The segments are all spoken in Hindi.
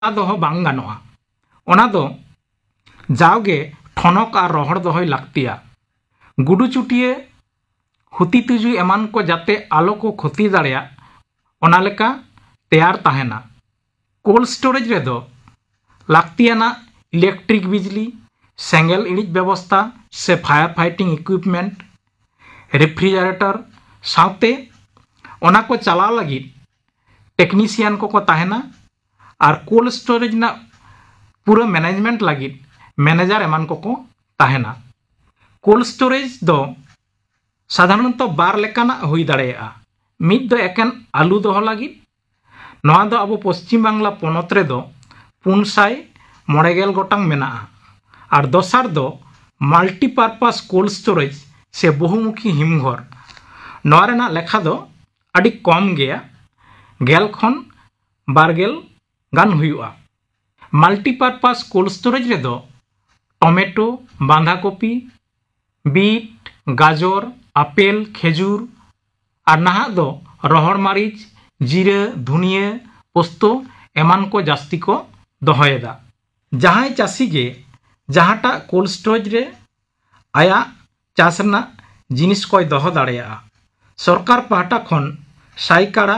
दोहो बांग गानोआ। ओना दो जावगे ठनक और रहड़ दोहय लाक्तिया। गुडू चुटिये हुती तुजु एमान को जाते आलो को क्षति दाड़ेया ओना लेका तैयार ताहेना। कोल्ड स्टोरेज रेदो लाक्तियाना इलेक्ट्रिक बिजली, सेंगेल इणिज व्यवस्था से फायर फाइटिंग इक्विपमेंट, रेफ्रिजरेटर साउते ओना को चलाव लगित टेक्नीशियन को ताहेना और कोल्ड स्टोरेज ना पूरा मैनेजमेंट लगित मैनेजर एमान को ताहेना। कोल्ड स्टोरेज दो साधारणतः बार लेकाना हुई दाड़ेया। मिद दो एकेन आलू दोहो लगित नोआ दो अब पश्चिम बांगला पोनत रे दो 490 गोटांग मेनाआ और दोसार दो माल्टीपारपास कोल्ड स्टोरेज से बहुमुखी हिमघर। नोआ रेना लेखा दो अड़ी कम गया, 10 खन 12 गान हुआ। माल्टीपारपास कोल्ड स्टोरेज रे दो टमेटो, बांधाकपी, बीट, गाजर, आपेल, खेजूर और नाहा दो रहड़ मारिच, जीरा, धुनिया, पोस्तो एमान को जास्ती को दोहयेदा। जहां चाषी गे जहाटा कोल्ड स्टोरेज रे आया चाष रना जिनिस को दोहो दाड़ेया। सरकार पाहटा खन साइकाड़ा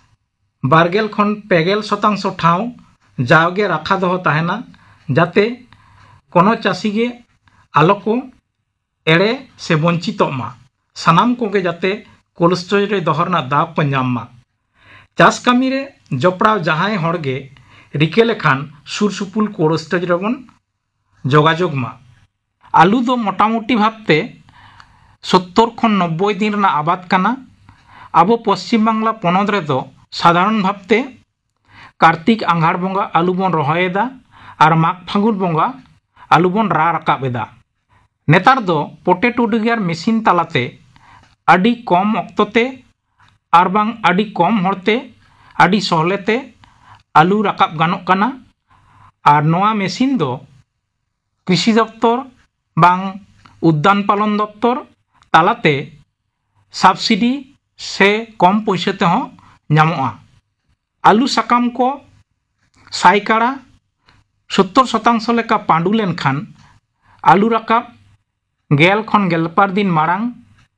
12 खन 50% ठाव जावगे राखा दोहो ताहेना जाते कोनो चाषी गे आलो को एड़े से वंचितोमा। सानाम कोगे जाते कोल्ड स्टोरेज रे दोहो रना दाव को नामा। चाष कामी रे जपड़ाव जहां हड़गे रिके लेखान सुर सुपुल कोल्ड स्टोरेज रे बन जोगाजोग मा। आलू दो मोटामुटी भावते 70 खन 90 दिन रना आबाद काना। अब पश्चिम बांगला पोनत रे दो साधारण भावते कार्तिक आंघाड़ बंगा आलू बन रहोयेदा और माघ फागुन बंगा आलू बन रा राकाबेदा। नेतार दो पोटेटो डिगार मेसिन तालाते अडी कम अक्तोते और बांग अडी कम होड़ते अडी सहलेते आलू राकाब गानोक काना। और नोआ मेसिन दो कृषि दफ्तर बांग उद्यान पालन दफ्तर तालाते सब्सिडी से कम पैसे तेहो नामोआ। आलू साकाम को साइकाड़ा 70% लेका पांडू लेनखान आलू राकाब 10 खन 14 दिन मारांग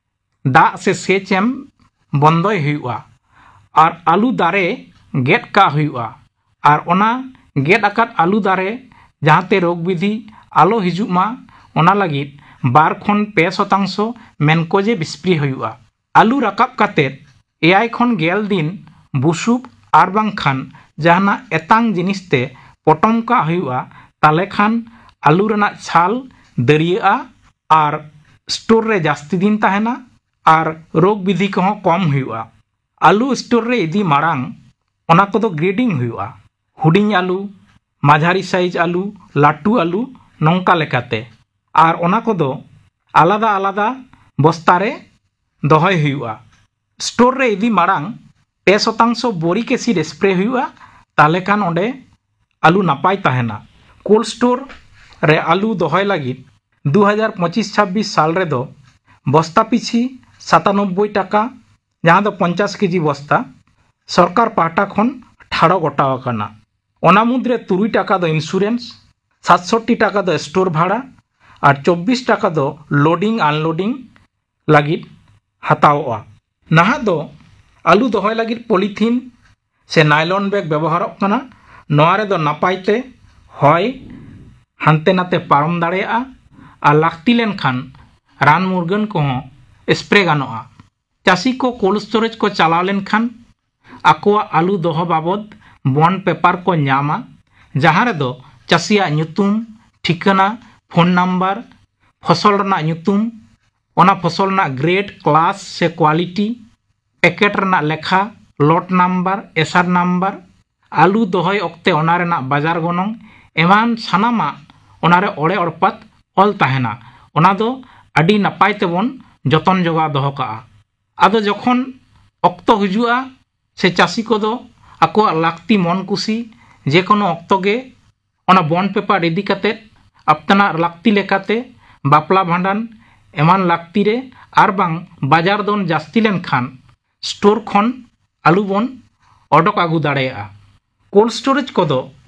दा से सेच एम बंदोय हुआ और आलू दारे गेट का हुआ और ओना गेट आकाद आलू दारे जहांते रोग विधि आलो हिजुग मा ओना लगित 2 खन 5% मेनकोजे स्प्रे हुआ। आलू राकाब कातेत 9 खन 11 दिन बुसुब और बांखान जहाना एतांग जिनिसते पटम का हुआ ताले खान आलू रना छाल दरिया और स्टोर रे जास्ती दिन ताहेना और रोग विधि को कम हुआ। आलू स्टोर रे इदी मारांग ओना कोदो ग्रेडिंग हुआ। हुडिंग आलू, माझारी साइज आलू, लाटू आलू नौका लेकाते और ओना कोदो आलादा आलादा बस्तारे दोहय हुआ। स्टोर रे इदी मारांग 10% बोरिक एसिड स्प्रे हुआ ताले खान ओंडे आलू नापाय ताहेना। कोल्ड स्टोर रे आलू दोहय लगित 2025-26 साल रे दो बस्ता पिछी 97 टाका जहां दो 50 केजी बस्ता सरकार पाहटा खन ठाड़ो गोटाव काना। ओना मुद्रे 3 टाका दो इंश्योरेंस, 67 टाका दो स्टोर भाड़ा और 24 टाका दो लोडिंग अनलोडिंग लगित हताओआ। नाहा दो आलू दोहय लगित पॉलीथीन से नायलॉन बैग व्यवहार काना। नोआ रे दो नापायते हय हानते नाते पारम दाड़ेया और लाक्ति लेनखान रान मुरगन को स्प्रे गानोआ। चाषी को कोल्ड स्टोरेज को चलाव लेनखान आकोआ आलू दोहो बाबद बॉन्ड पेपर को नामा जहां रे दो चाषिया ᱧᱩᱛᱩᱢ, ठिकाना, फोन नंबर, फसल रना ᱧᱩᱛᱩᱢ, ओना फसल रना ग्रेड, क्लास से क्वालिटी, पैकेट रना लेखा, लॉट नंबर, एसआर नंबर, आलू दोहय ओक्ते ओना रेना बाजार गोनोंग एमान सानामा ओना रे ओड़े ओड़पात ऑल ताहेना। ओना दो अडी नापाय तेबोन जतन जोगा दोहो काआ। आदो जखन अक्तो हिजुआ से चाषी को दो आको लाक्ति मन कुसी जे कोनो अक्तो गे ओना बॉन्ड पेपर इदी काते अपना लाक्ति लेकाते बापला भांडान एमान लाक्ति रे आर बांग बाजार दोन जास्ती लेनखान स्टोर खन आलू बन ओडक आगू दाड़ेया। कोल्ड स्टोरेज को दो